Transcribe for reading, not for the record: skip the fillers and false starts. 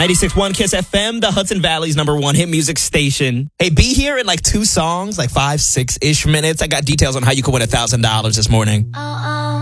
96.1 Kiss FM, the Hudson Valley's #1 hit music station. Hey, be here in like 2 songs, like 5, 6-ish minutes. I got details on how you can win $1,000 this morning.